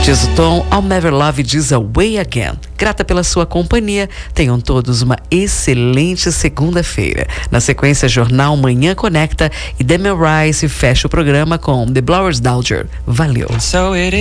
Diz o Tom, I'll Never Love You This Way Again. Grata pela sua companhia. Tenham todos uma excelente segunda-feira. Na sequência, Jornal Manhã Conecta e Demi Rice fecha o programa com The Blowers Dowager. Valeu.